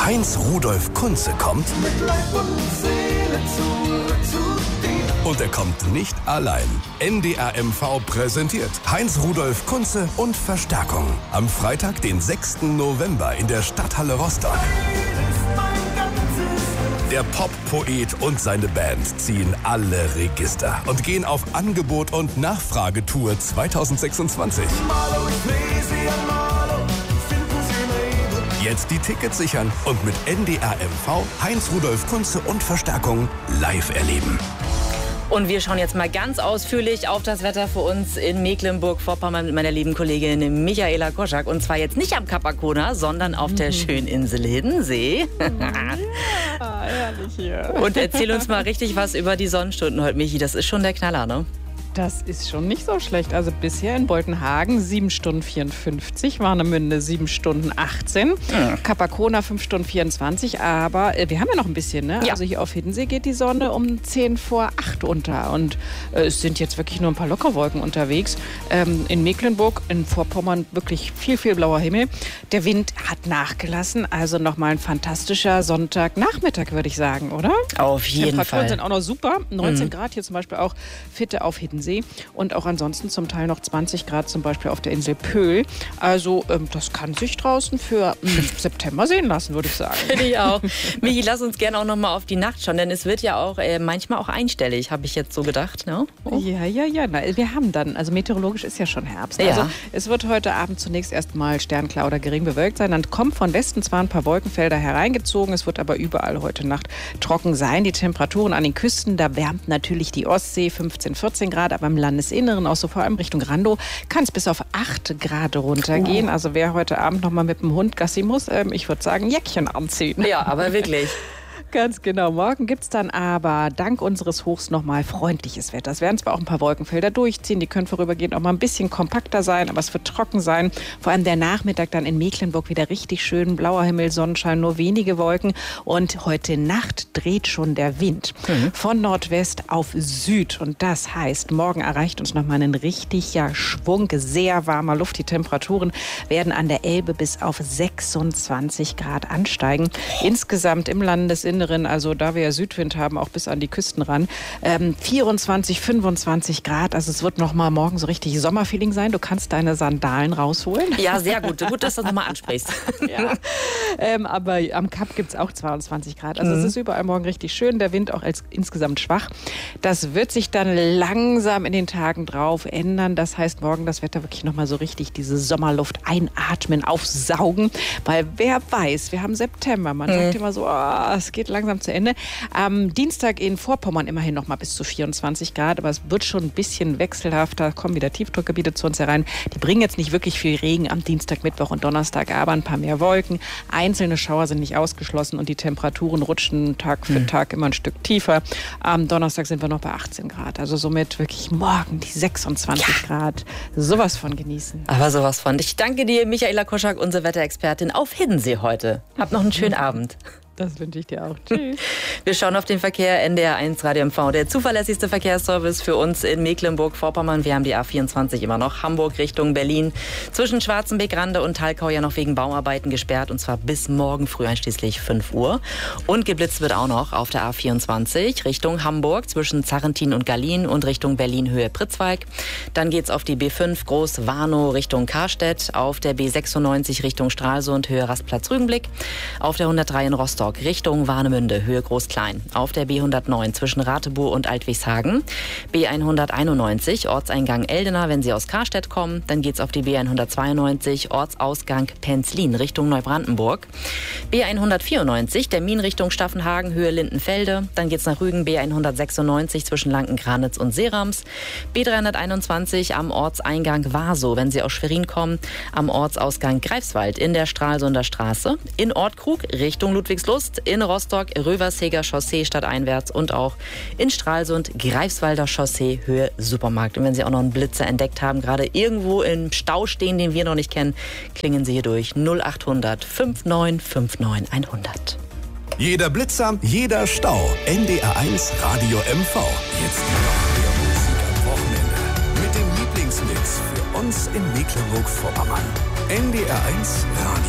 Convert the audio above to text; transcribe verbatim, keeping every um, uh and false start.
Heinz Rudolf Kunze kommt. Mit Leib und Seele zurück zu dir. Und er kommt nicht allein. N D R M V präsentiert Heinz Rudolf Kunze und Verstärkung. Am Freitag, den sechsten November in der Stadthalle Rostock. Der Pop-Poet und seine Band ziehen alle Register und gehen auf Angebot- und Nachfragetour zweitausendsechsundzwanzig. Jetzt die Tickets sichern und mit N D R M V Heinz Rudolf Kunze und Verstärkung live erleben. Und wir schauen jetzt mal ganz ausführlich auf das Wetter für uns in Mecklenburg-Vorpommern mit meiner lieben Kollegin Michaela Koschak. Und zwar jetzt nicht am Kap Arkona, sondern auf mhm. der schönen Insel Hiddensee. Ja, herrlich hier. Und erzähl uns mal richtig was über die Sonnenstunden heute, Michi. Das ist schon der Knaller, ne? Das ist schon nicht so schlecht. Also bisher in Boltenhagen sieben Stunden vierundfünfzig, Warnemünde sieben Stunden achtzehn, ja. Kap Arkona fünf Stunden vierundzwanzig. Aber äh, wir haben ja noch ein bisschen, ne? Ja. Also hier auf Hiddensee geht die Sonne um zehn vor acht unter. Und äh, es sind jetzt wirklich nur ein paar Lockerwolken unterwegs. Ähm, in Mecklenburg, in Vorpommern wirklich viel, viel blauer Himmel. Der Wind hat nachgelassen. Also nochmal ein fantastischer Sonntagnachmittag, würde ich sagen, oder? Auf jeden Temperaturen Fall. sind auch noch super. neunzehn mhm. Grad hier zum Beispiel auch Fitte auf Hiddensee. Und auch ansonsten zum Teil noch zwanzig Grad zum Beispiel auf der Insel Pöhl. Also ähm, das kann sich draußen für ähm, September sehen lassen, würde ich sagen. Finde ich auch. Michi, lass uns gerne auch noch mal auf die Nacht schauen, denn es wird ja auch äh, manchmal auch einstellig, habe ich jetzt so gedacht. Ne? Oh. Ja, ja, ja. Na, wir haben dann, also meteorologisch ist ja schon Herbst. Ja. Also es wird heute Abend zunächst erstmal sternklar oder gering bewölkt sein. Dann kommen von Westen zwar ein paar Wolkenfelder hereingezogen, es wird aber überall heute Nacht trocken sein. Die Temperaturen an den Küsten, da wärmt natürlich die Ostsee fünfzehn, vierzehn Grad, aber im Landesinneren, auch so vor allem Richtung Randow, kann es bis auf acht Grad runtergehen. Oh. Also wer heute Abend noch mal mit dem Hund Gassi muss, ähm, ich würde sagen, Jäckchen anziehen. Ja, aber wirklich. Ganz genau. Morgen gibt es dann aber dank unseres Hochs nochmal freundliches Wetter. Es werden zwar auch ein paar Wolkenfelder durchziehen, die können vorübergehend auch mal ein bisschen kompakter sein, aber es wird trocken sein. Vor allem der Nachmittag dann in Mecklenburg wieder richtig schön, blauer Himmel, Sonnenschein, nur wenige Wolken. Und heute Nacht dreht schon der Wind mhm. von Nordwest auf Süd. Und das heißt, morgen erreicht uns nochmal ein richtiger Schwung sehr warmer Luft. Die Temperaturen werden an der Elbe bis auf sechsundzwanzig Grad ansteigen. Insgesamt im Landesinneren, also da wir ja Südwind haben, auch bis an die Küsten ran, ähm, vierundzwanzig, fünfundzwanzig Grad. Also es wird noch mal morgen so richtig Sommerfeeling sein. Du kannst deine Sandalen rausholen. Ja, sehr gut. Gut, dass du das nochmal ansprichst. Ja. ähm, aber am Kap gibt es auch zweiundzwanzig Grad. Also mhm. es ist überall morgen richtig schön. Der Wind auch als insgesamt schwach. Das wird sich dann langsam in den Tagen drauf ändern. Das heißt, morgen das Wetter wirklich noch mal so richtig diese Sommerluft einatmen, aufsaugen. Weil wer weiß, wir haben September. Man mhm. sagt immer so, oh, es geht langsam zu Ende. Am Dienstag in Vorpommern immerhin noch mal bis zu vierundzwanzig Grad, aber es wird schon ein bisschen wechselhafter. Kommen wieder Tiefdruckgebiete zu uns herein. Die bringen jetzt nicht wirklich viel Regen am Dienstag, Mittwoch und Donnerstag, aber ein paar mehr Wolken. Einzelne Schauer sind nicht ausgeschlossen und die Temperaturen rutschen Tag für mhm. Tag immer ein Stück tiefer. Am Donnerstag sind wir noch bei achtzehn Grad. Also somit wirklich morgen die sechsundzwanzig ja. Grad. Sowas von genießen. Aber sowas von. Ich danke dir, Michaela Koschak, unsere Wetterexpertin auf Hiddensee heute. Hab noch einen schönen Abend. Das wünsche ich dir auch. Tschüss. Wir schauen auf den Verkehr. N D R eins Radio M V, der zuverlässigste Verkehrsservice für uns in Mecklenburg-Vorpommern. Wir haben die A vierundzwanzig immer noch. Hamburg Richtung Berlin. Zwischen Schwarzenbeck, Rande und Thalkau ja noch wegen Bauarbeiten gesperrt. Und zwar bis morgen früh einschließlich fünf Uhr. Und geblitzt wird auch noch auf der A vierundzwanzig Richtung Hamburg zwischen Zarrentin und Gallien und Richtung Berlin Höhe Pritzwalk. Dann geht's auf die B fünf Groß-Warnow Richtung Karstedt. Auf der B sechsundneunzig Richtung Stralsund Höhe Rastplatz-Rügenblick. Auf der hundertdrei in Rostock Richtung Warnemünde, Höhe Groß-Klein. Auf der B hundertneun zwischen Rathebow und Altwigshagen. B hunderteinundneunzig, Ortseingang Eldena, wenn Sie aus Karstedt kommen. Dann geht's auf die B hundertzweiundneunzig, Ortsausgang Penzlin, Richtung Neubrandenburg. B hundertvierundneunzig, Termin Richtung Staffenhagen, Höhe Lindenfelde. Dann geht's nach Rügen, B hundertsechsundneunzig zwischen Lanken-Granitz und Seerams. B dreihunderteinundzwanzig am Ortseingang Warsow, wenn Sie aus Schwerin kommen. Am Ortsausgang Greifswald in der Stralsunder Straße. In Ortkrug, Richtung Ludwigslust. In Rostock, Röversheger Chaussee stadteinwärts und auch in Stralsund, Greifswalder Chaussee, Höhe Supermarkt. Und wenn Sie auch noch einen Blitzer entdeckt haben, gerade irgendwo im Stau stehen, den wir noch nicht kennen, klingen Sie hier durch null achthundert neunundfünfzig neunundfünfzig hundert. Jeder Blitzer, jeder Stau. N D R eins Radio M V. Jetzt noch mehr Musik am Wochenende. Mit dem Lieblingsmix für uns in Mecklenburg-Vorpommern. N D R eins Radio.